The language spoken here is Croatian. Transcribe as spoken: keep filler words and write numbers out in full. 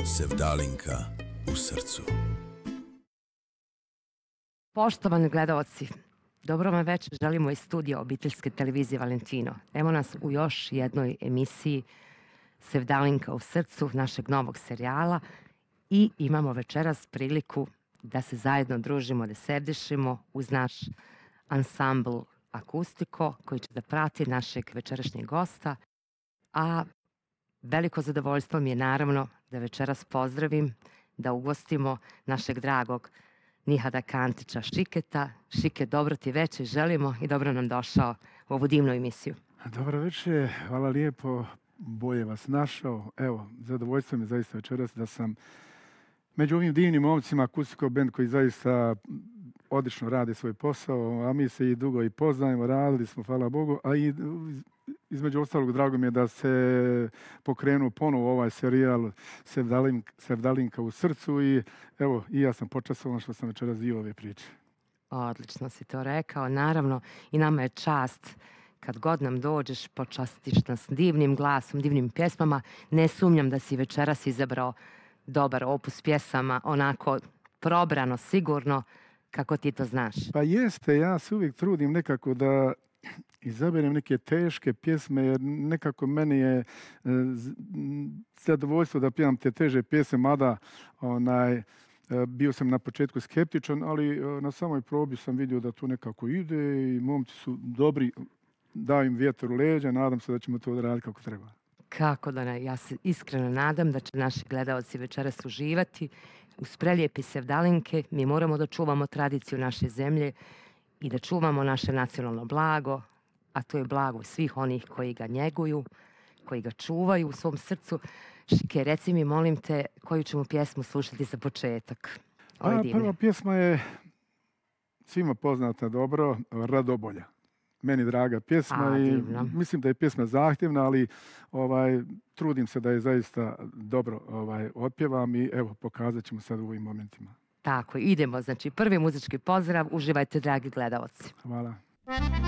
Sevdalinka u srcu. Poštovani gledaoci, dobro vam večer želimo iz studija obiteljske televizije Valentino. Evo nas u još jednoj emisiji Sevdalinka u srcu našeg novog serijala i imamo večeras priliku da se zajedno družimo, da sevdišimo uz naš ansambl Akustiko koji će da prati našeg večerašnjeg gosta. A veliko zadovoljstvo mi je naravno da večeras pozdravim, da ugostimo našeg dragog Nihada Kantića Šiketa. Šike, dobro ti večer želimo i dobro nam došao u ovu divnu emisiju. Dobro večer, hvala lijepo, bolje vas našao. Evo, zadovoljstvo mi je zaista večeras da sam među ovim divnim momcima Akustiko band koji zaista odlično radi svoj posao, a mi se i dugo i poznajemo, radili smo, hvala Bogu, a i između ostalog drago mi je da se pokrenuo ponovo ovaj serijal Sevdalinka, Sevdalinka u srcu i evo, i ja sam počasovan što sam večeras dio ove priče. Odlično si to rekao, naravno i nama je čast kad god nam dođeš, počastiš nas divnim glasom, divnim pjesmama. Ne sumnjam da si večeras izabrao dobar opus pjesama, onako probrano, sigurno, kako ti to znaš. Pa jeste, ja se uvijek trudim nekako da izaberem neke teške pjesme, jer nekako meni je zadovoljstvo da pjevam te teže pjesme, mada onaj, bio sam na početku skeptičan, ali na samoj probi sam vidio da to nekako ide i momci su dobri, dao im vjetar u leđa, nadam se da ćemo to raditi kako treba. Kako da ne, ja se iskreno nadam da će naši gledaoci večeras uživati uz prelijepi Sevdalinke. Mi moramo da čuvamo tradiciju naše zemlje i da čuvamo naše nacionalno blago, a to je blago svih onih koji ga njeguju, koji ga čuvaju u svom srcu. Šike, reci mi, molim te, koju ćemo pjesmu slušati za početak? A, prva pjesma je svima poznata dobro, Radobolja. Meni draga pjesma A, i divno. mislim da je pjesma zahtjevna, ali ovaj, trudim se da je zaista dobro ovaj, otpjevam i evo, pokazat ćemo sad u ovim momentima. Tako, idemo. Znači, prvi muzički pozdrav. Uživajte, dragi gledaoci. Hvala.